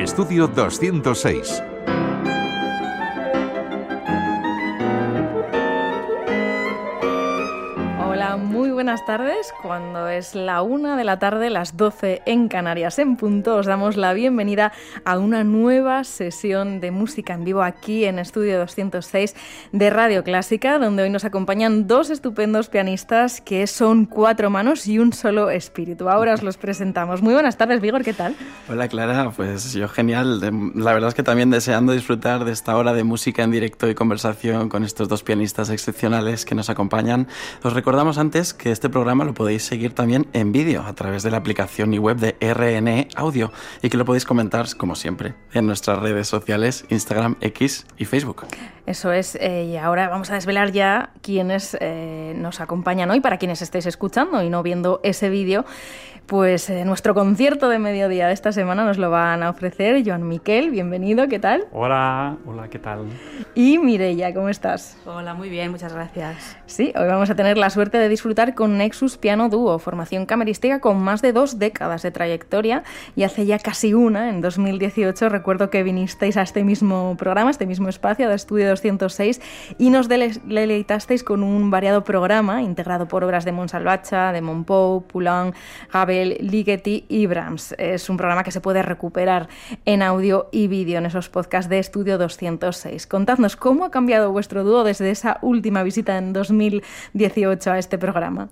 Estudio 206. Muy buenas tardes, cuando es la 1 de la tarde, las 12 en Canarias en punto, os damos la bienvenida a una nueva sesión de música en vivo aquí en Estudio 206 de Radio Clásica, donde hoy nos acompañan dos estupendos pianistas que son 4 manos y un solo espíritu. Ahora os los presentamos. Muy buenas tardes, Vigor, ¿qué tal? Hola Clara, pues yo genial. La verdad es que también deseando disfrutar de esta hora de música en directo y conversación con estos dos pianistas excepcionales que nos acompañan. Os recordamos antes que este programa lo podéis seguir también en vídeo a través de la aplicación y web de RNE Audio y que lo podéis comentar, como siempre, en nuestras redes sociales, Instagram, X y Facebook. Eso es, y ahora vamos a desvelar ya quiénes nos acompañan hoy, para quienes estéis escuchando y no viendo ese vídeo. Pues nuestro concierto de mediodía de esta semana nos lo van a ofrecer Joan Miquel, bienvenido, ¿qué tal? Hola, ¿qué tal? Y Mireia, ¿cómo estás? Hola, muy bien, muchas gracias. Sí, hoy vamos a tener la suerte de disfrutar con Nexus Piano Dúo, formación camerística con más de 2 décadas de trayectoria, y hace ya casi una, en 2018, recuerdo que vinisteis a este mismo programa, este mismo espacio de Estudio 206, y nos deleitasteis con un variado programa integrado por obras de Montsalvatge, de Montpou, Poulenc, Ravel, Ligeti y Brahms. Es un programa que se puede recuperar en audio y vídeo en esos podcasts de Estudio 206. Contadnos cómo ha cambiado vuestro dúo desde esa última visita en 2018 a este programa.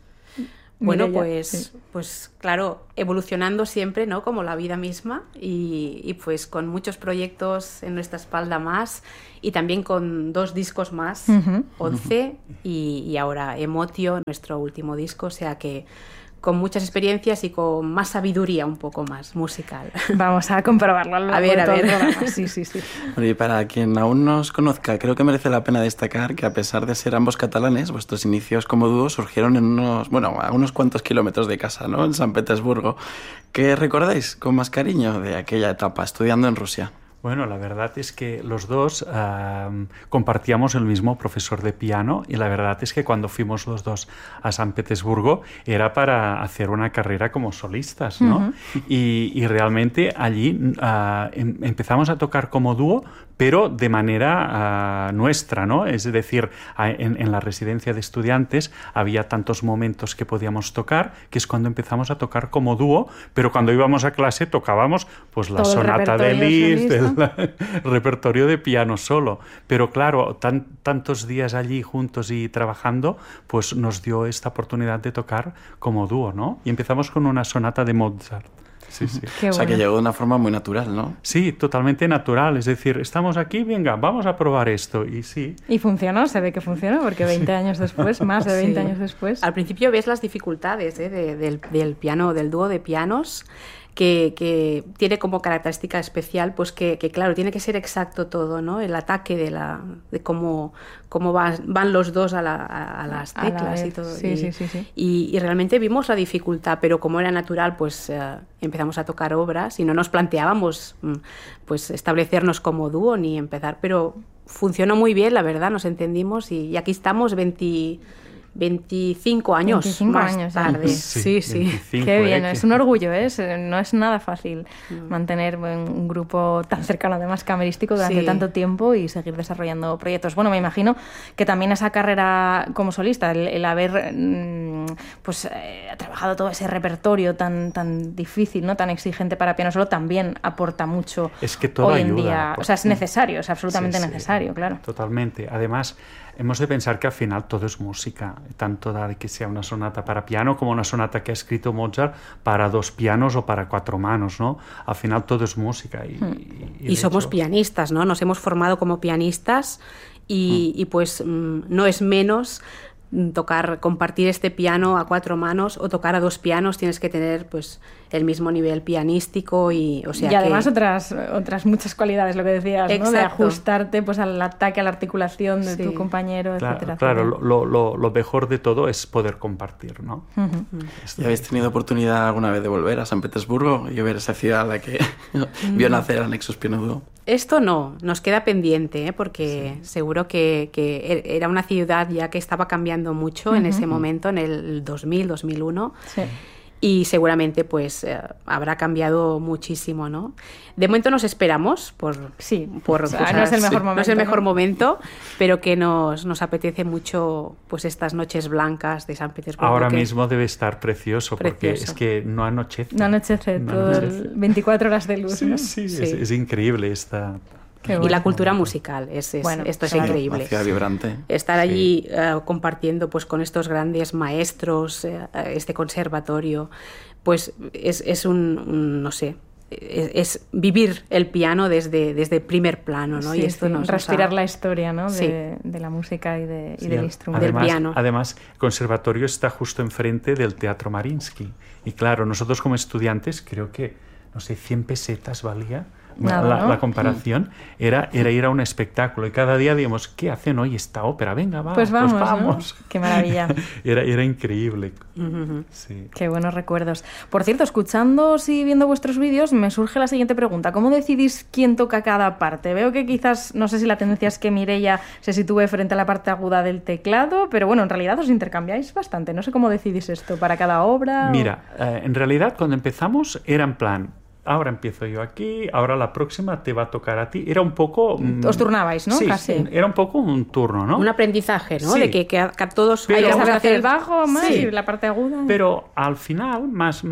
Bueno, Mireia, pues claro, evolucionando siempre, ¿no? Como la vida misma y pues con muchos proyectos en nuestra espalda más y también con 2 discos más, 11 y ahora Emotio, nuestro último disco, o sea que con muchas experiencias y con más sabiduría un poco más musical. Vamos a comprobarlo a lo largo de todo el programa. Sí. Bueno, y para quien aún no os conozca, creo que merece la pena destacar que a pesar de ser ambos catalanes, vuestros inicios como dúo surgieron en a unos cuantos kilómetros de casa, ¿no? En San Petersburgo. ¿Qué recordáis con más cariño de aquella etapa estudiando en Rusia? Bueno, la verdad es que los dos compartíamos el mismo profesor de piano y la verdad es que cuando fuimos los dos a San Petersburgo era para hacer una carrera como solistas, ¿no? Y realmente allí empezamos a tocar como dúo, pero de manera nuestra, ¿no? Es decir, en la residencia de estudiantes había tantos momentos que podíamos tocar, que es cuando empezamos a tocar como dúo, pero cuando íbamos a clase tocábamos pues la sonata de Liszt, el repertorio de piano solo. Pero claro, tantos días allí juntos y trabajando, pues nos dio esta oportunidad de tocar como dúo, ¿no? Y empezamos con una sonata de Mozart. Sí. O sea, que llegó de una forma muy natural, ¿no? Sí, totalmente natural. Es decir, estamos aquí, venga, vamos a probar esto. Y sí. Y funcionó, se ve que funcionó, porque 20 años después, más de 20 años después. Al principio ves las dificultades del piano, del dúo de pianos, que tiene como característica especial, pues que claro, tiene que ser exacto todo, ¿no? El ataque de cómo van los dos a las teclas y todo. Sí. Y realmente vimos la dificultad, pero como era natural, pues empezamos a tocar obras y no nos planteábamos pues establecernos como dúo ni empezar, pero funcionó muy bien, la verdad, nos entendimos y aquí estamos 25 años más tarde. Sí. 25, qué bien, es un orgullo, no es nada fácil mantener un grupo tan cercano, además camerístico, durante tanto tiempo y seguir desarrollando proyectos. Bueno, me imagino que también esa carrera como solista, el haber trabajado todo ese repertorio tan difícil, ¿no? Tan exigente para piano solo, también aporta mucho. Es que todo hoy en ayuda, día. O sea, es necesario, es absolutamente necesario, claro. Totalmente. Además, hemos de pensar que al final todo es música, tanto de que sea una sonata para piano como una sonata que ha escrito Mozart para 2 pianos o para 4 manos, ¿no? Al final todo es música. Y somos pianistas, ¿no? Nos hemos formado como pianistas y pues no es menos compartir este piano a 4 manos o tocar a 2 pianos, tienes que tener pues el mismo nivel pianístico y además otras muchas cualidades, lo que decías, ¿no? De ajustarte pues al ataque, a la articulación de tu compañero, etcétera. Claro, lo mejor de todo es poder compartir, ¿no? ¿Y habéis tenido oportunidad alguna vez de volver a San Petersburgo y ver esa ciudad a la que vio nacer a Nexus Piano Dúo? Esto no, nos queda pendiente, porque seguro que era una ciudad ya que estaba cambiando mucho en ese momento, en el 2000, 2001. Sí. y seguramente pues habrá cambiado muchísimo, ¿no? De momento nos esperamos por o sea, cosas, no es el mejor momento, no es el mejor momento, pero que nos apetece mucho pues estas noches blancas de San Petersburgo. Ahora mismo debe estar precioso, porque es que no anochece. No anochece, todo 24 horas de luz, sí, ¿no? Sí, es increíble esta... Y la cultura musical, esto es increíble. Una ciudad vibrante. Estar allí compartiendo pues con estos grandes maestros, este conservatorio, pues es un no sé, es vivir el piano desde primer plano, ¿no? Sí, y esto respirar la historia, ¿no? de la música y del instrumento. Del piano. Además, el conservatorio está justo enfrente del Teatro Mariinsky. Y claro, nosotros como estudiantes, creo que, no sé, 100 pesetas valía. Nada, ¿no? La comparación era ir a un espectáculo y cada día digamos, ¿qué hacen hoy esta ópera? Venga, pues vamos. ¿No? Qué maravilla. Era increíble. Sí. Qué buenos recuerdos. Por cierto, escuchándoos y viendo vuestros vídeos, me surge la siguiente pregunta. ¿Cómo decidís quién toca cada parte? Veo que quizás, no sé si la tendencia es que Mireia se sitúe frente a la parte aguda del teclado, pero bueno, en realidad os intercambiáis bastante. No sé cómo decidís esto para cada obra. Mira, en realidad cuando empezamos era en plan, ahora empiezo yo aquí, ahora la próxima te va a tocar a ti. Era un poco... Os turnabais, ¿no? Sí, casi. Era un poco un turno, ¿no? Un aprendizare, ¿no? Sí. De que a todos hay que saber hacer el bajo más y la parte aguda. Pero al final,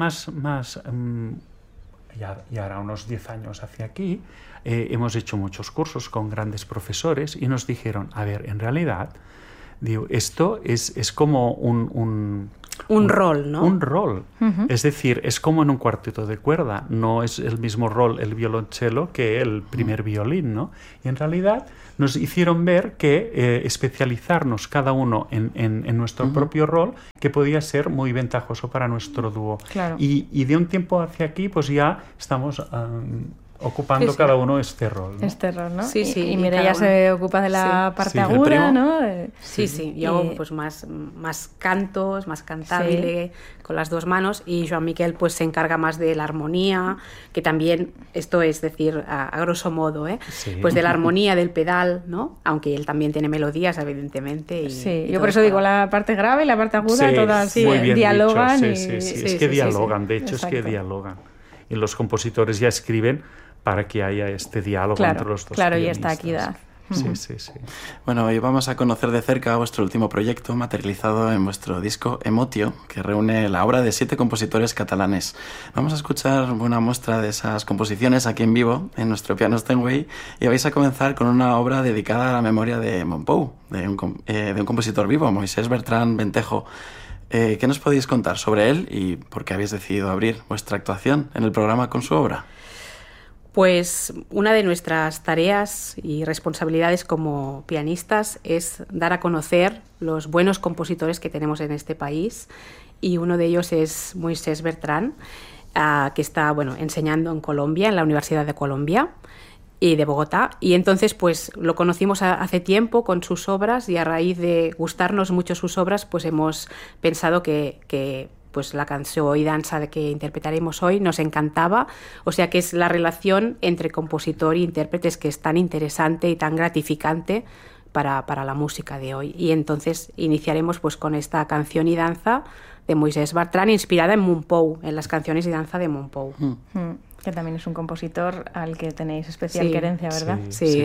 y ahora unos 10 años hacia aquí, hemos hecho muchos cursos con grandes profesores y nos dijeron, a ver, en realidad, digo, esto es como un rol, ¿no? Un rol. Es decir, es como en un cuarteto de cuerda. No es el mismo rol el violonchelo que el primer violín, ¿no? Y en realidad nos hicieron ver que especializarnos cada uno en nuestro propio rol, que podía ser muy ventajoso para nuestro dúo. Claro. Y de un tiempo hacia aquí, pues ya estamos... ocupando cada uno este rol, ¿no? Este rol, ¿no? Sí, y Mireia se ocupa de la parte aguda, ¿no? Sí. Yo hago pues más cantos, más cantable, con las dos manos, y Joan Miquel pues se encarga más de la armonía, que también, esto es decir, a grosso modo, pues de la armonía del pedal, ¿no? Aunque él también tiene melodías, evidentemente. Yo por eso digo, la parte grave y la parte aguda todas dialogan. Es que dialogan, de hecho. Exacto. Es que dialogan. Y los compositores ya escriben para que haya este diálogo entre los dos pianistas. Y esta equidad. Sí. Bueno, hoy vamos a conocer de cerca vuestro último proyecto materializado en vuestro disco Emotio, que reúne la obra de 7 compositores catalanes. Vamos a escuchar una muestra de esas composiciones aquí en vivo, en nuestro piano Steinway, y vais a comenzar con una obra dedicada a la memoria de Montpou, de un compositor vivo, Moisés Bertran Ventejo. ¿Qué nos podéis contar sobre él y por qué habéis decidido abrir vuestra actuación en el programa con su obra? Pues una de nuestras tareas y responsabilidades como pianistas es dar a conocer los buenos compositores que tenemos en este país, y uno de ellos es Moisés Bertran, que está enseñando en Colombia, en la Universidad de Colombia y de Bogotá, y entonces pues lo conocimos hace tiempo con sus obras, y a raíz de gustarnos mucho sus obras pues hemos pensado que pues la canción y danza que interpretaremos hoy nos encantaba, o sea que es la relación entre compositor e intérpretes que es tan interesante y tan gratificante para la música de hoy. Y entonces iniciaremos pues con esta canción y danza de Moisés Bertran, inspirada en Montpou, en las canciones y danza de Montpou. Que también es un compositor al que tenéis especial querencia, ¿verdad? Sí.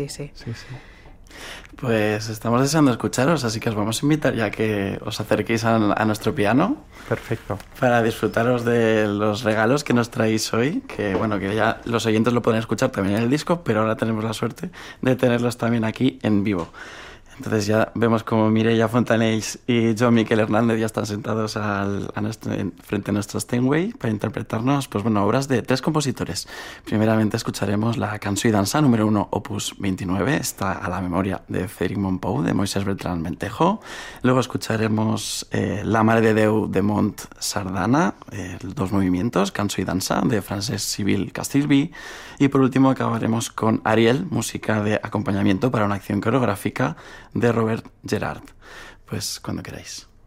Pues estamos deseando escucharos, así que os vamos a invitar ya que os acerquéis a nuestro piano. Perfecto. Para disfrutaros de los regalos que nos traéis hoy, que ya los oyentes lo pueden escuchar también en el disco, pero ahora tenemos la suerte de tenerlos también aquí en vivo. Entonces ya vemos como Mireia Fontanells y Joan Miquel Hernández ya están sentados frente a nuestro Steinway para interpretarnos obras de 3 compositores. Primeramente escucharemos la Cançó i dansa número 1, opus 29, está a la memoria de Frédéric Montpou, de Moisés Bertran Ventejo. Luego escucharemos La Mare de Déu de Mont Sardana, 2 movimientos, Cançó i dansa, de Francesc Civil Castellví. Y por último acabaremos con Ariel, música de acompañamiento para una acción coreográfica de Robert Gerard. Pues cuando queráis.